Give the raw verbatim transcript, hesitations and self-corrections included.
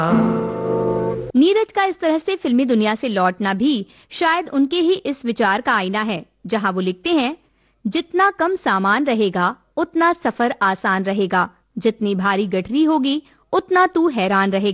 नीरज का इस तरह से फिल्मी दुनिया से लौटना भी शायद उनके ही इस विचार का आईना है, जहां वो लिखते हैं, जितना कम सामान रहेगा उतना सफर आसान रहेगा, जितनी भारी गठरी होगी उतना तू हैरान रहेगा।